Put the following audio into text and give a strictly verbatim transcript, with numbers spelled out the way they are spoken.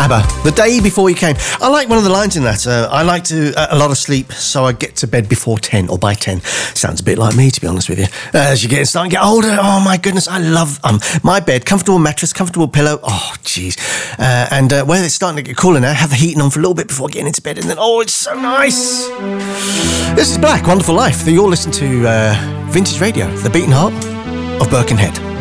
ABBA, The Day Before You Came. I like one of the lines in that. Uh, I like to uh, a lot of sleep, so I get to bed before ten or by ten. Sounds a bit like me, to be honest with you. Uh, as you get starting to get older, oh my goodness, I love um my bed, comfortable mattress, comfortable pillow. Oh jeez, uh, and uh, where it's starting to get cooler now, have the heating on for a little bit before getting into bed, and then oh, it's so nice. This is Black, Wonderful Life. You're listening to uh, Vintage Radio, the beating heart of Birkenhead.